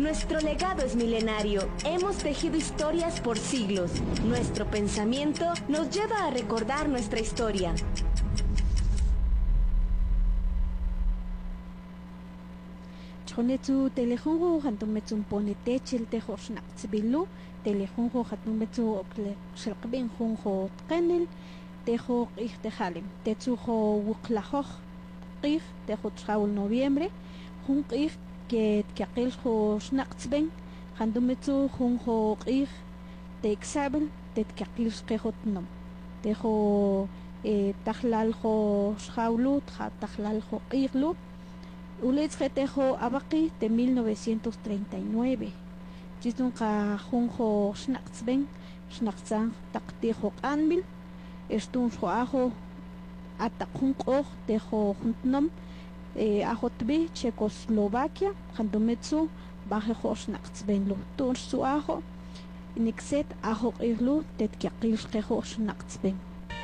Nuestro legado es milenario. Hemos tejido historias por siglos. Nuestro pensamiento nos lleva a recordar nuestra historia. Chonetsu telejongo hantumetsu ponetechel tejorsnaqtsibilu telejongo hantumetsu okle shelqbin jongo tqenel tejo qih tejalem tetsujo wuqlajoj qih tejo txaul noviembre jun qih que tkaqiljo snaqtsben hantumetsu jongo qih teksabel tetkaqil qejotnom tejo tajlaljo xjawlu tajlaljo qihlu Ulitz Getejo Abaqi de 1939. Chistunqa junjo Schnaxben, Schnaxan Taqtijo Anbil, Estun Joajo Ataqunqo Tejo Juntnom, Ajotbi, Checoslovaquia, Jandometsu, Bajejo Schnaxben Lu, Tun Suajo, Nixet Ajo Irlu, Tetkiaqil Tejo Schnaxben.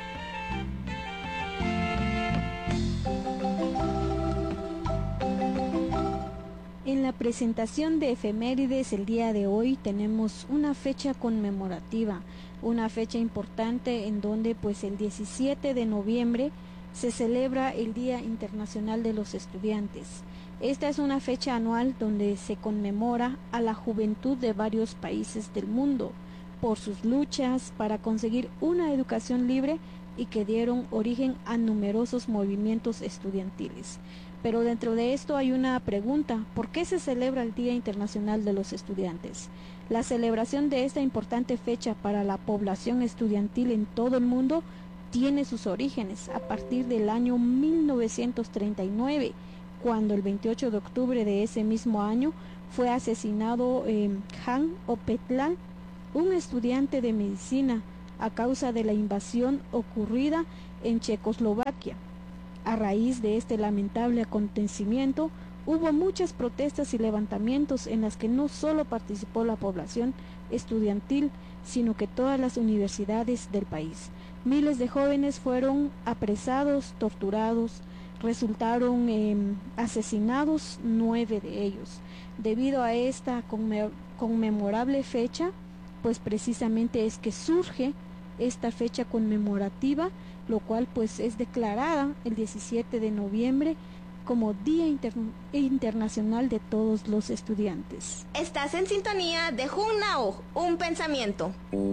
En la presentación de efemérides el día de hoy tenemos una fecha conmemorativa, una fecha importante en donde pues el 17 de noviembre se celebra el Día Internacional de los Estudiantes. Esta es una fecha anual donde se conmemora a la juventud de varios países del mundo por sus luchas para conseguir una educación libre y que dieron origen a numerosos movimientos estudiantiles. Pero dentro de esto hay una pregunta: ¿por qué se celebra el Día Internacional de los Estudiantes? La celebración de esta importante fecha para la población estudiantil en todo el mundo tiene sus orígenes a partir del año 1939, cuando el 28 de octubre de ese mismo año fue asesinado Jan Opetlán, un estudiante de medicina, a causa de la invasión ocurrida en Checoslovaquia. A raíz de este lamentable acontecimiento, hubo muchas protestas y levantamientos en las que no solo participó la población estudiantil, sino que todas las universidades del país. Miles de jóvenes fueron apresados, torturados, resultaron asesinados 9 de ellos. Debido a esta conmemorable fecha, pues precisamente es que surge esta fecha conmemorativa, lo cual pues es declarada el 17 de noviembre como Día Internacional de todos los estudiantes. Estás en sintonía de Junnao, un pensamiento.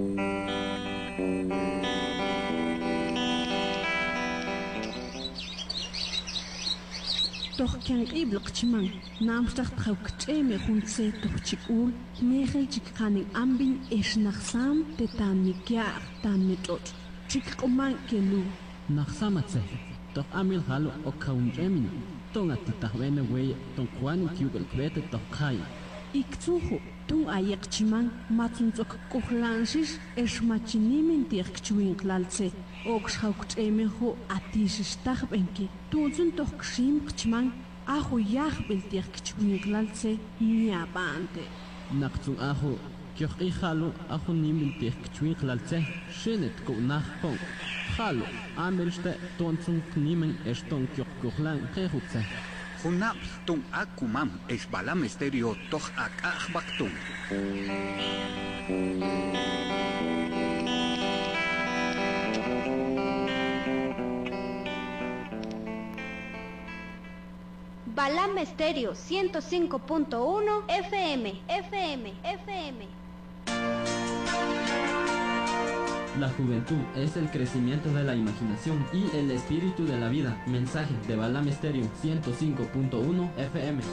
Tohkian iblqchman namstaq tqawkch'emi juntse tohchikul mejel chikqanin ambin eshnaqsam tetanikiaq tannich'och chikq'uman kelu naqsamatse toh amil halo okaunch'emin tongatitahwene weye tonqwani kiukelkwete tohqay iktsuhu tun ayiqchiman matsuntz'ok qujlanshish esmachinimin tiqchwinqlaltse oqxhawkch'emihu atishishtajb'enki tuntzun tohkshimqchman ahu yajb'il tiqchwinqlaltse ñapante naqtsun ahu kyoq'i halo ahu nimin tiqchwinqlaltse shinet kunajpon halo amelste tontzun nimin eston kyoqkujlan qejutse Junap tung akumam es balam estéreo toch akajbaktung. Balam Estéreo 105.1 FM. La juventud es el crecimiento de la imaginación y el espíritu de la vida. Mensaje de Balam Estéreo 105.1 FM.